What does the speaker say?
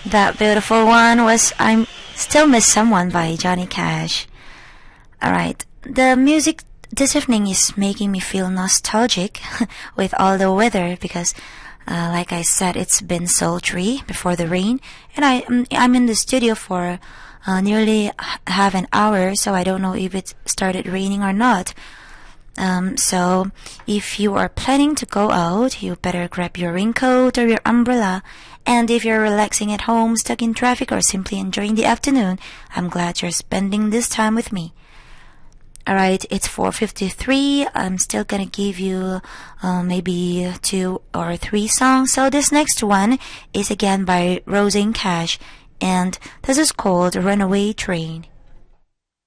That beautiful one was "I Still Miss Someone" by Johnny Cash. Alright, the music this evening is making me feel nostalgic with all the weather because like I said, it's been sultry before the rain, and I'm in the studio for nearly half an hour, so I don't know if it started raining or not. So if you are planning to go out, you better grab your raincoat or your umbrella. And if you're relaxing at home, stuck in traffic, or simply enjoying the afternoon, I'm glad you're spending this time with me. Alright, it's 4:53. I'm still gonna give you maybe 2 or 3 songs. So this next one is again by Rosanne Cash, and this is called Runaway Train.